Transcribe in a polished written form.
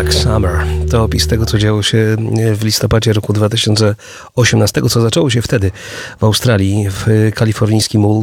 Black Summer to opis tego, co działo się w listopadzie roku 2018, co zaczęło się wtedy w Australii, w kalifornijskim